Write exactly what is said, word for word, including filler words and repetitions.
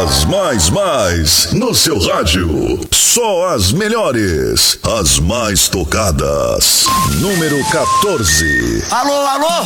Das mais mais no seu rádio. Só as melhores, as mais tocadas. Número quatorze. Alô, alô?